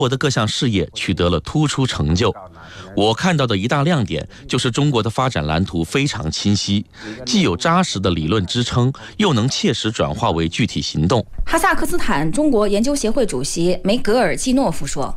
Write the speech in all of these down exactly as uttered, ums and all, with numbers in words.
国的各项事业取得了突出成就。我看到的一大亮点就是中国的发展蓝图非常清晰，既有扎实的理论支撑，又能切实转化为具体行动。 哈萨克斯坦中国研究协会主席梅格尔季诺夫说，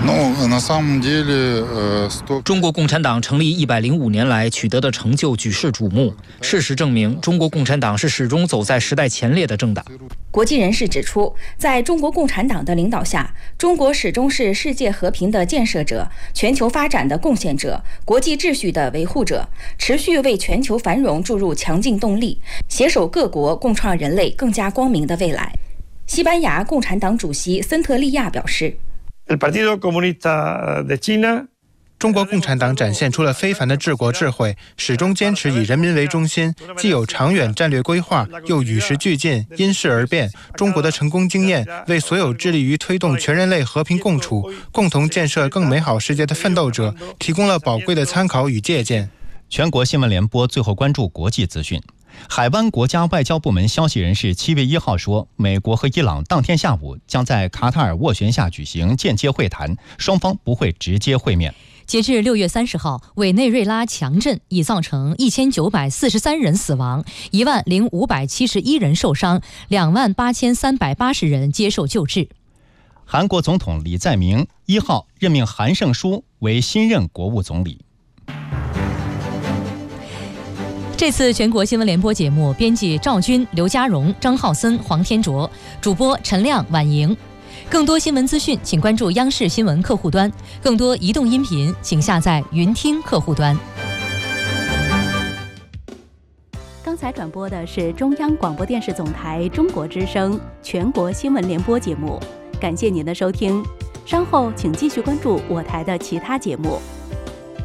中国共产党成立一百零五年来取得的成就举世瞩目。事实证明，中国共产党是始终走在时代前列的政党。 国际人士指出，在中国共产党的领导下，中国始终是世界和平的建设者、全球发展的贡献者、国际秩序的维护者，持续为全球繁荣注入强劲动力，携手各国共创人类更加光明的未来。西班牙共产党主席森特利亚表示， 中国共产党展现出了非凡的治国智慧，始终坚持以人民为中心，既有长远战略规划，又与时俱进，因势而变。中国的成功经验为所有致力于推动全人类和平共处、共同建设更美好世界的奋斗者提供了宝贵的参考与借鉴。 全国新闻联播最后关注国际资讯。海湾国家外交部门消息人士七月一号说，美国和伊朗当天下午将在卡塔尔斡旋下举行间接会谈，双方不会直接会面。 截至六月三十号，委内瑞拉强震已造成一千九百四十三人死亡，一万零五百七十一人受伤，两万八千三百八十人接受救治。 韩国总统李在明一号任命韩胜书为新任国务总理。 这次全国新闻联播节目，编辑赵军、刘家荣、张浩森、黄天卓，主播陈亮、婉莹。更多新闻资讯，请关注央视新闻客户端；更多移动音频，请下载云听客户端。 刚才转播的是中央广播电视总台中国之声全国新闻联播节目，感谢您的收听。稍后请继续关注我台的其他节目。